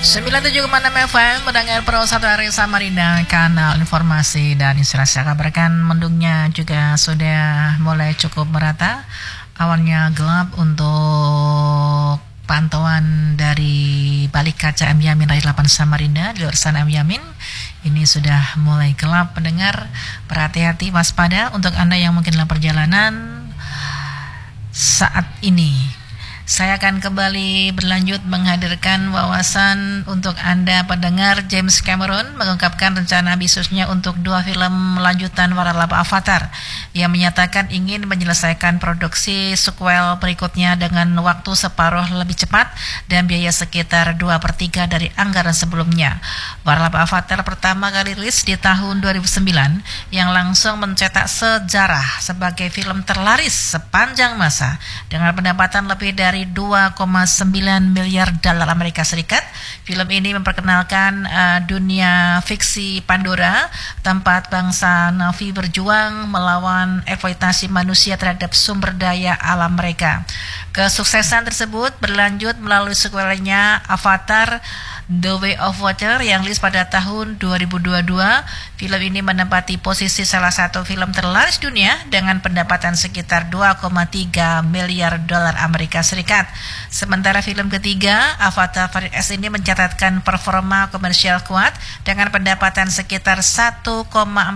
97,6 FM mendengar Pro 1 hari Samarinda, kanal informasi dan inspirasi. Kabarkan mendungnya juga sudah mulai cukup merata. Awalnya gelap untuk pantauan dari balik kaca M Yamin Rail 8 Samarinda. Di luar sana M Yamin ini sudah mulai gelap. Pendengar, berhati-hati, waspada untuk Anda yang mungkin dalam perjalanan saat ini. Saya akan kembali berlanjut menghadirkan wawasan untuk Anda pendengar. James Cameron mengungkapkan rencana bisnisnya untuk 2 film lanjutan waralaba Avatar. Ia menyatakan ingin menyelesaikan produksi sequel berikutnya dengan waktu separuh lebih cepat dan biaya sekitar 2/3 dari anggaran sebelumnya. Waralaba Avatar pertama kali rilis di tahun 2009 yang langsung mencetak sejarah sebagai film terlaris sepanjang masa dengan pendapatan lebih dari 2,9 miliar dolar Amerika Serikat. Film ini memperkenalkan dunia fiksi Pandora, tempat bangsa Na'vi berjuang melawan eksploitasi manusia terhadap sumber daya alam mereka. Kesuksesan tersebut berlanjut melalui sequelnya Avatar The Way of Water yang rilis pada tahun 2022. Film ini menempati posisi salah satu film terlaris dunia dengan pendapatan sekitar 2,3 miliar dolar Amerika Serikat. Sementara film ketiga, Avatar Fairy Tail ini mencatatkan performa komersial kuat dengan pendapatan sekitar 1,49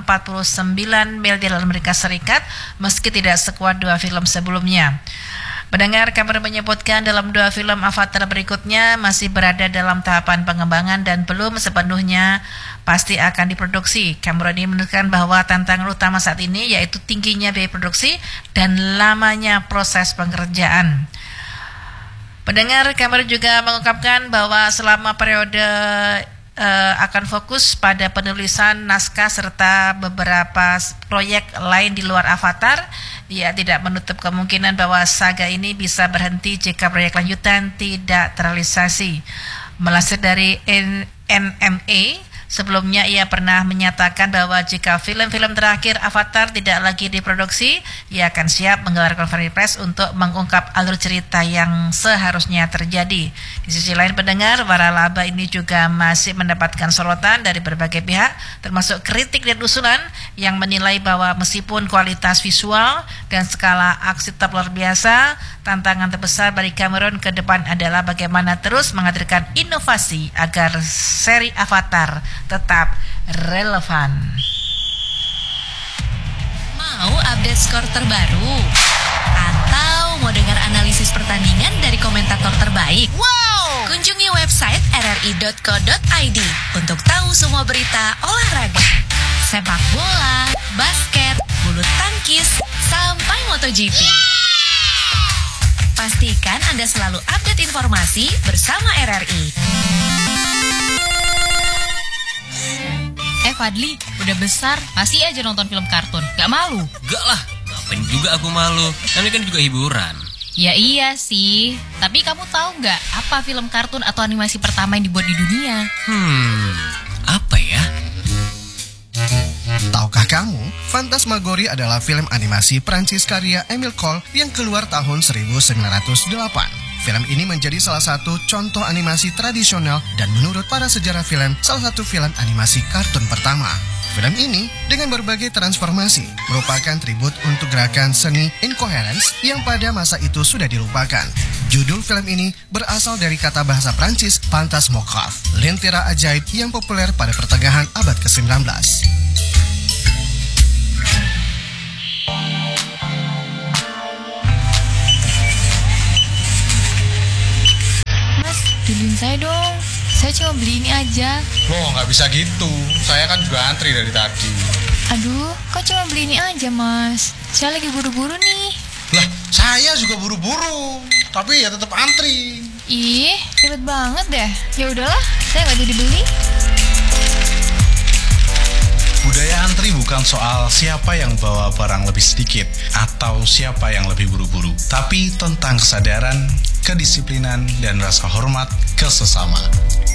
miliar dolar Amerika Serikat meski tidak sekuat 2 film sebelumnya. Pendengar, Cameron menyebutkan dalam 2 film Avatar berikutnya masih berada dalam tahapan pengembangan dan belum sepenuhnya pasti akan diproduksi. Cameron ini menunjukkan bahwa tantangan utama saat ini yaitu tingginya biaya produksi dan lamanya proses pengerjaan. Pendengar, Cameron juga mengungkapkan bahwa selama periode akan fokus pada penulisan naskah serta beberapa proyek lain di luar Avatar. Ia tidak menutup kemungkinan bahwa saga ini bisa berhenti jika proyek lanjutan tidak terrealisasi. Melansir dari NMA, sebelumnya ia pernah menyatakan bahwa jika film-film terakhir Avatar tidak lagi diproduksi, ia akan siap menggelar konferensi pers untuk mengungkap alur cerita yang seharusnya terjadi. Di sisi lain, pendengar, waralaba ini juga masih mendapatkan sorotan dari berbagai pihak, termasuk kritik dan usulan yang menilai bahwa meskipun kualitas visual dan skala aksi tetap luar biasa, tantangan terbesar bagi Cameron ke depan adalah bagaimana terus menghadirkan inovasi agar seri Avatar tetap relevan. Mau update skor terbaru? Atau mau dengar analisis pertandingan dari komentator terbaik? Wow! Kunjungi website rri.co.id untuk tahu semua berita olahraga. Sepak bola, basket, bulu tangkis, sampai MotoGP. Pastikan Anda selalu update informasi bersama RRI. Fadli, udah besar, masih aja nonton film kartun. Gak malu? Gak lah, ngapain juga aku malu. Ini kan juga hiburan. Ya iya sih, tapi kamu tahu gak apa film kartun atau animasi pertama yang dibuat di dunia? Apa ya? Tahukah kamu, Phantasmagoria adalah film animasi Prancis karya Emile Cole yang keluar tahun 1908. Film ini menjadi salah satu contoh animasi tradisional dan menurut para sejarah film, salah satu film animasi kartun pertama. Film ini dengan berbagai transformasi merupakan tribut untuk gerakan seni incoherence yang pada masa itu sudah dilupakan. Judul film ini berasal dari kata bahasa Prancis Phantasmographe, lentera ajaib yang populer pada pertengahan abad ke-19. Beliin saya dong, saya cuma beli ini aja. Loh, nggak bisa gitu. Saya kan juga antri dari tadi. Aduh, kok cuma beli ini aja, Mas? Saya lagi buru-buru nih. Lah, saya juga buru-buru, tapi ya tetap antri. Ih, ribet banget deh. Ya udahlah, saya nggak jadi beli. Budaya antri bukan soal siapa yang bawa barang lebih sedikit atau siapa yang lebih buru-buru, tapi tentang kesadaran, kedisiplinan, dan rasa hormat ke sesama.